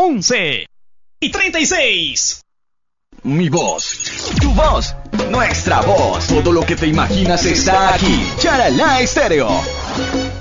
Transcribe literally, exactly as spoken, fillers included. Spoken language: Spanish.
once y treinta y seis. Mi voz, tu voz, nuestra voz. Todo lo que te imaginas está aquí. Charalá Estéreo.